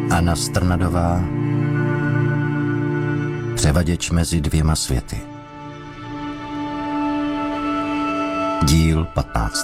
Anna Strnadová, Převaděč mezi dvěma světy. Díl 15.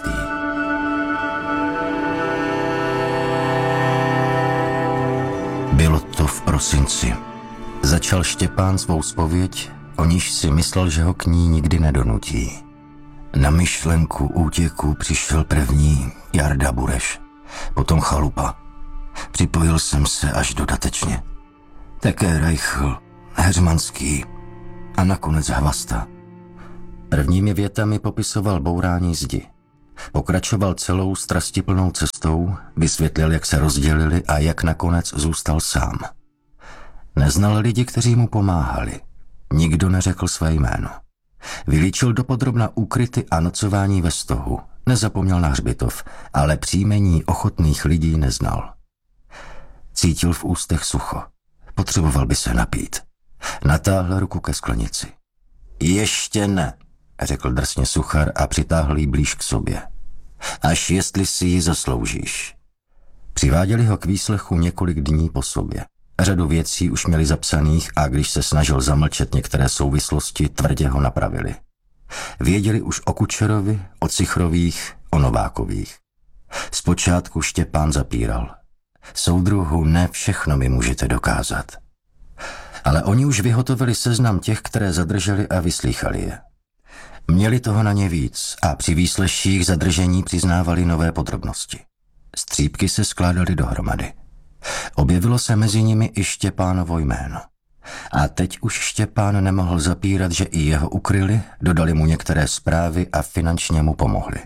Bylo to v prosinci. Začal Štěpán svou zpověď, o níž si myslel, že ho k ní nikdy nedonutí. Na myšlenku útěku přišel první Jarda Bureš, potom Chalupa. Připojil jsem se až dodatečně. Také Reichl, Heřmanský a nakonec Hvasta. Prvními větami popisoval bourání zdi. Pokračoval celou strastiplnou cestou, vysvětlil, jak se rozdělili a jak nakonec zůstal sám. Neznal lidi, kteří mu pomáhali. Nikdo neřekl své jméno. Vylíčil dopodrobna úkryty a nocování ve stohu. Nezapomněl na hřbitov, ale příjmení ochotných lidí neznal. Cítil v ústech sucho. Potřeboval by se napít. Natáhl ruku ke sklenici. Ještě ne, řekl drsně Suchar a přitáhl ji blíž k sobě. Až jestli si ji zasloužíš. Přiváděli ho k výslechu několik dní po sobě. Řadu věcí už měli zapsaných a když se snažil zamlčet některé souvislosti, tvrdě ho napravili. Věděli už o Kučerovi, o Cichrových, o Novákových. Zpočátku Štěpán zapíral. Soudruhu, ne všechno mi můžete dokázat. Ale oni už vyhotovili seznam těch, které zadrželi a vyslýchali je. Měli toho na ně víc a při výsleších zadržení přiznávali nové podrobnosti. Střípky se skládaly dohromady. Objevilo se mezi nimi i Štěpánovo jméno. A teď už Štěpán nemohl zapírat, že i jeho ukryli, dodali mu některé zprávy a finančně mu pomohli.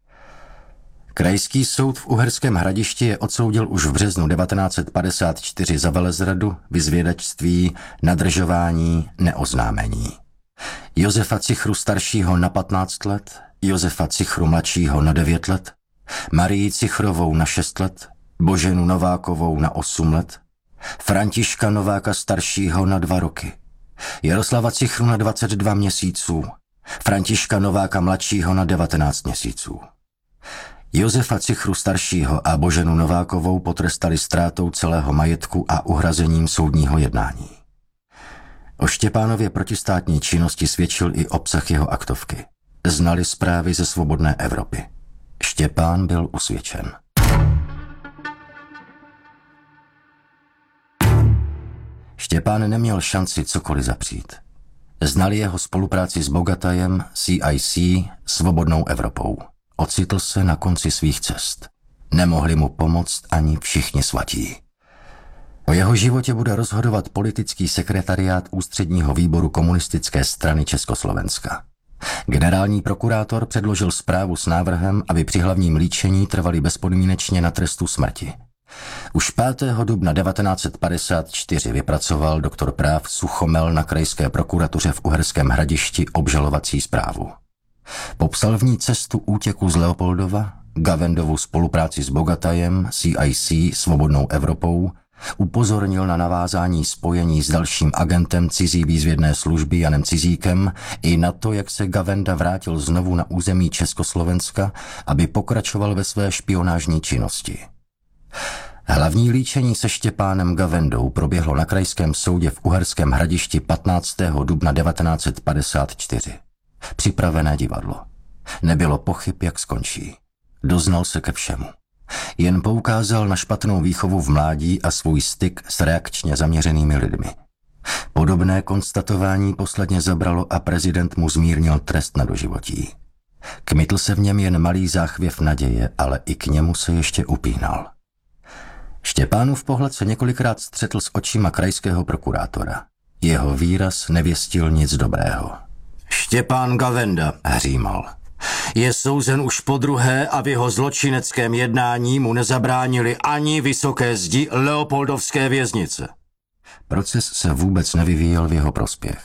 Krajský soud v Uherském Hradišti je odsoudil už v březnu 1954 za velezradu, vyzvědačství, nadržování, neoznámení. Josefa Cichru staršího na 15 let, Josefa Cichru mladšího na 9 let, Marii Cichrovou na 6 let, Boženu Novákovou na 8 let, Františka Nováka staršího na 2 roky, Jaroslava Cichru na 22 měsíců, Františka Nováka mladšího na 19 měsíců. Josefa Cichru staršího a Boženu Novákovou potrestali ztrátou celého majetku a uhrazením soudního jednání. O Štěpánově protistátní činnosti svědčil i obsah jeho aktovky. Znali zprávy ze svobodné Evropy. Štěpán byl usvědčen. Štěpán neměl šanci cokoliv zapřít. Znali jeho spolupráci s Bogatajem, CIC, svobodnou Evropou. Ocitl se na konci svých cest. Nemohli mu pomoct ani všichni svatí. O jeho životě bude rozhodovat politický sekretariát Ústředního výboru komunistické strany Československa. Generální prokurátor předložil zprávu s návrhem, aby při hlavním líčení trvali bezpodmínečně na trestu smrti. Už 5. dubna 1954 vypracoval doktor práv Suchomel na krajské prokuratuře v Uherském Hradišti obžalovací zprávu. Popsal v ní cestu útěku z Leopoldova, Gavendovu spolupráci s Bogatajem, CIC, svobodnou Evropou, upozornil na navázání spojení s dalším agentem cizí výzvědné služby Janem Cizíkem i na to, jak se Gavenda vrátil znovu na území Československa, aby pokračoval ve své špionážní činnosti. Hlavní líčení se Štěpánem Gavendou proběhlo na krajském soudě v Uherském Hradišti 15. dubna 1954. Připravené divadlo. Nebylo pochyb, jak skončí. Doznal se ke všemu. Jen poukázal na špatnou výchovu v mládí a svůj styk s reakčně zaměřenými lidmi. Podobné konstatování posledně zabralo a prezident mu zmírnil trest na doživotí. Kmitl se v něm jen malý záchvěv naděje, ale i k němu se ještě upínal. Štěpánův pohled se několikrát střetl s očima krajského prokurátora. Jeho výraz nevěstil nic dobrého. Štěpán Gavenda, hřímal, je souzen už podruhé a v jeho zločineckém jednání mu nezabránili ani vysoké zdi Leopoldovské věznice. Proces se vůbec nevyvíjel v jeho prospěch.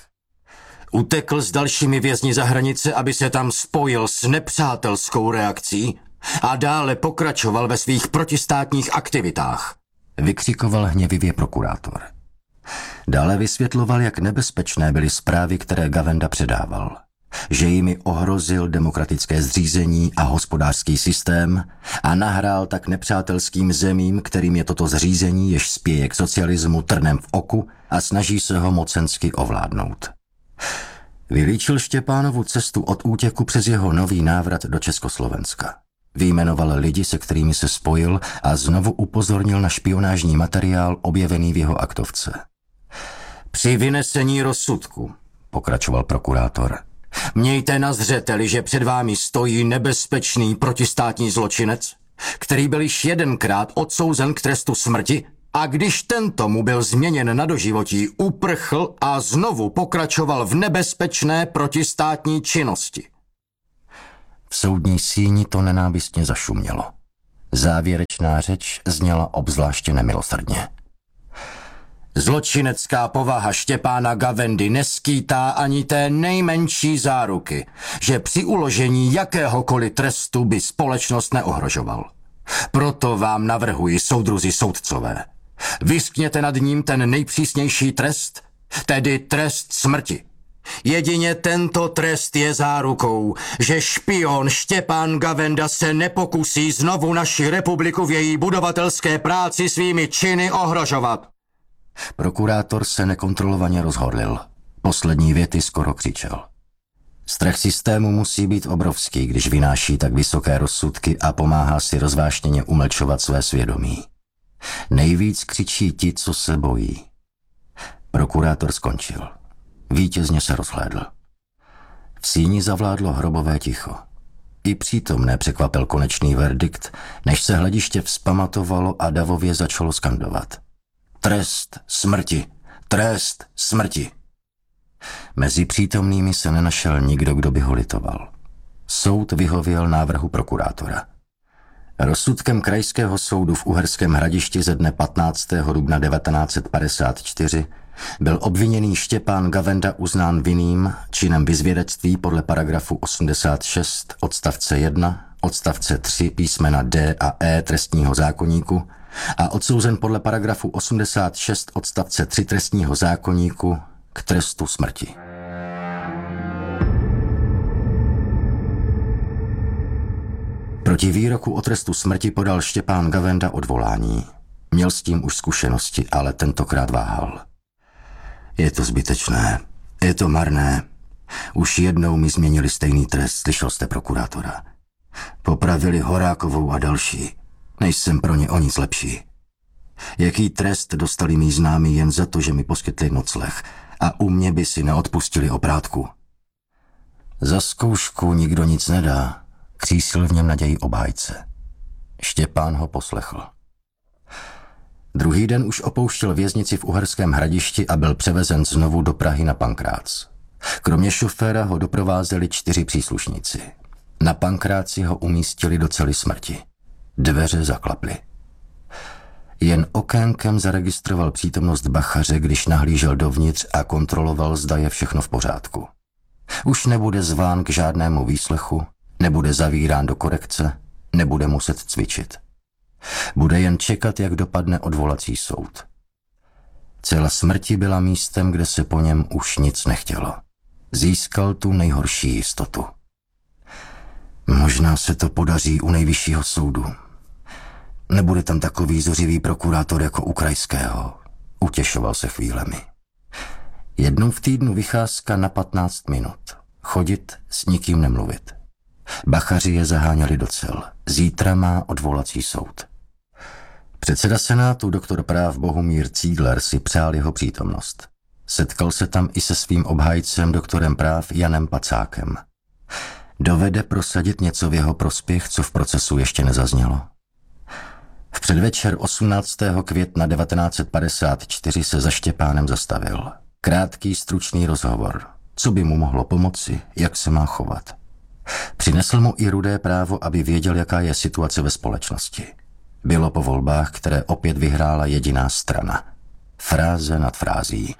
Utekl s dalšími vězni za hranice, aby se tam spojil s nepřátelskou reakcí a dále pokračoval ve svých protistátních aktivitách, vykřikoval hněvivě prokurátor. Dále vysvětloval, jak nebezpečné byly zprávy, které Gavenda předával. že jimi ohrozil demokratické zřízení a hospodářský systém a nahrál tak nepřátelským zemím, kterým je toto zřízení, jež spěje k socialismu, trnem v oku a snaží se ho mocensky ovládnout. Vylíčil Štěpánovu cestu od útěku přes jeho nový návrat do Československa. Vyjmenoval lidi, se kterými se spojil a znovu upozornil na špionážní materiál objevený v jeho aktovce. Při vynesení rozsudku, pokračoval prokurátor, mějte na zřeteli, že před vámi stojí nebezpečný protistátní zločinec, který byl již jedenkrát odsouzen k trestu smrti a když tento mu byl změněn na doživotí, uprchl a znovu pokračoval v nebezpečné protistátní činnosti. V soudní síni to nenávistně zašumělo. Závěrečná řeč zněla obzvláště nemilosrdně. Zločinecká povaha Štěpána Gavendy neskýtá ani té nejmenší záruky, že při uložení jakéhokoliv trestu by společnost neohrožoval. Proto vám navrhuji, soudruzi soudcové, vyskněte nad ním ten nejpřísnější trest, tedy trest smrti. Jedině tento trest je zárukou, že špion Štěpán Gavenda se nepokusí znovu naši republiku v její budovatelské práci svými činy ohrožovat. Prokurátor se nekontrolovaně rozhorlil. Poslední věty skoro křičel. Strach systému musí být obrovský, když vynáší tak vysoké rozsudky a pomáhá si rozvášněně umlčovat své svědomí. Nejvíc křičí ti, co se bojí. Prokurátor skončil. Vítězně se rozhlédl. V síni zavládlo hrobové ticho. I přítomné překvapil konečný verdikt, než se hlediště vzpamatovalo a davově začalo skandovat. Trest smrti! Trest smrti! Mezi přítomnými se nenašel nikdo, kdo by ho litoval. Soud vyhověl návrhu prokurátora. Rozsudkem Krajského soudu v Uherském Hradišti ze dne 15. dubna 1954 byl obviněný Štěpán Gavenda uznán vinným činem vyzvědectví podle paragrafu 86 odstavce 1, odstavce 3 písmena D a E trestního zákoníku a odsouzen podle paragrafu 86 odstavce 3 trestního zákoníku k trestu smrti. Proti výroku o trestu smrti podal Štěpán Gavenda odvolání. Měl s tím už zkušenosti, ale tentokrát váhal. Je to zbytečné, je to marné. Už jednou mi změnili stejný trest, slyšel jste prokurátora. Popravili Horákovou a další. Nejsem pro ně o nic lepší. Jaký trest dostali mý známí jen za to, že mi poskytli nocleh a u mě by si neodpustili oprátku. Za zkoušku nikdo nic nedá, křísil v něm naději obhájce. Štěpán ho poslechl. Druhý den už opouštěl věznici v Uherském Hradišti a byl převezen znovu do Prahy na Pankrác. Kromě šoféra ho doprovázeli 4 příslušníci. Na Pankráci ho umístili do cely smrti. Dveře zaklaply. Jen okénkem zaregistroval přítomnost bachaře, když nahlížel dovnitř a kontroloval, zda je všechno v pořádku. Už nebude zván k žádnému výslechu, nebude zavírán do korekce, nebude muset cvičit. Bude jen čekat, jak dopadne odvolací soud. Cela smrti byla místem, kde se po něm už nic nechtělo. Získal tu nejhorší jistotu. Možná se to podaří u nejvyššího soudu. Nebude tam takový zuřivý prokurátor jako u krajského. Utěšoval se chvílemi. Jednou v týdnu vycházka na 15 minut. Chodit, s nikým nemluvit. Bachaři je zaháněli do cel. Zítra má odvolací soud. Předseda senátu doktor práv Bohumír Cígler si přál jeho přítomnost. Setkal se tam i se svým obhájcem doktorem práv Janem Pacákem. Dovede prosadit něco v jeho prospěch, co v procesu ještě nezaznělo? V předvečer 18. května 1954 se za Štěpánem zastavil. Krátký, stručný rozhovor. Co by mu mohlo pomoci, jak se má chovat. Přinesl mu i Rudé právo, aby věděl, jaká je situace ve společnosti. Bylo po volbách, které opět vyhrála jediná strana. Fráze nad frází.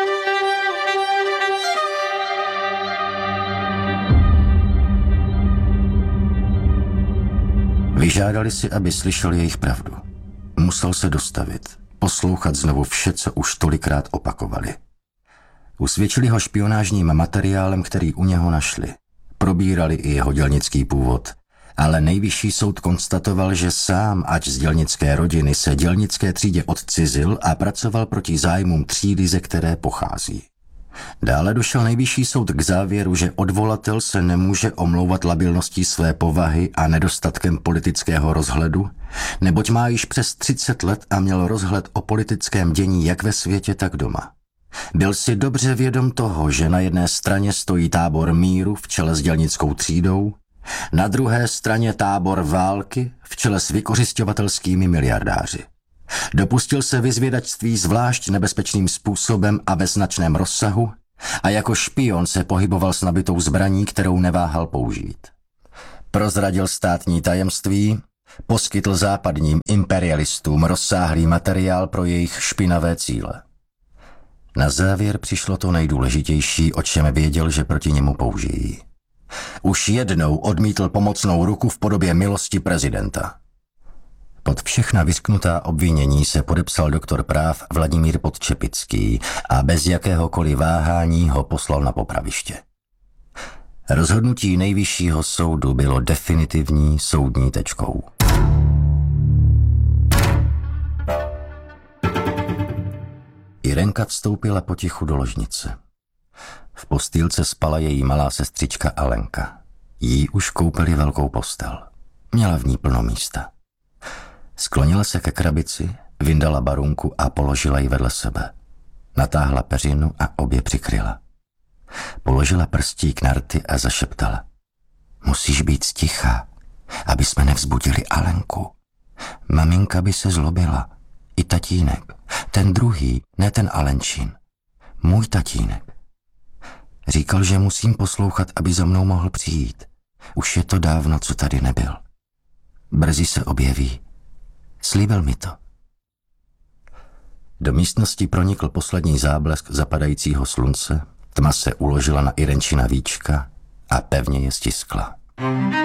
Vyžádali si, aby slyšel jejich pravdu. Musel se dostavit, poslouchat znovu vše, co už tolikrát opakovali. Usvědčili ho špionážním materiálem, který u něho našli. Probírali i jeho dělnický původ, ale nejvyšší soud konstatoval, že sám, ač z dělnické rodiny, se dělnické třídě odcizil a pracoval proti zájmům třídy, ze které pochází. Dále došel nejvyšší soud k závěru, že odvolatel se nemůže omlouvat labilností své povahy a nedostatkem politického rozhledu, neboť má již přes 30 let a měl rozhled o politickém dění jak ve světě, tak doma. Byl si dobře vědom toho, že na jedné straně stojí tábor míru v čele s dělnickou třídou, na druhé straně tábor války v čele s vykořisťovatelskými miliardáři. Dopustil se vyzvědačství zvlášť nebezpečným způsobem a ve značném rozsahu a jako špion se pohyboval s nabitou zbraní, kterou neváhal použít. Prozradil státní tajemství, poskytl západním imperialistům rozsáhlý materiál pro jejich špinavé cíle. Na závěr přišlo to nejdůležitější, o čem věděl, že proti němu použijí. Už jednou odmítl pomocnou ruku v podobě milosti prezidenta. Pod všechna vyřknutá obvinění se podepsal doktor práv Vladimír Podčepický a bez jakéhokoliv váhání ho poslal na popraviště. Rozhodnutí nejvyššího soudu bylo definitivní soudní tečkou. Irenka vstoupila potichu do ložnice. V postýlce spala její malá sestřička Alenka. Jí už koupili velkou postel. Měla v ní plno místa. Sklonila se ke krabici, vyndala barunku a položila ji vedle sebe. Natáhla peřinu a obě přikryla. Položila prstík na rty a zašeptala. Musíš být sticha, aby jsme nevzbudili Alenku. Maminka by se zlobila. I tatínek. Ten druhý, ne ten Alenčin. Můj tatínek. Říkal, že musím poslouchat, aby za mnou mohl přijít. Už je to dávno, co tady nebyl. Brzy se objeví. Slíbil mi to. Do místnosti pronikl poslední záblesk zapadajícího slunce, tma se uložila na Irenčina víčka a pevně je stiskla.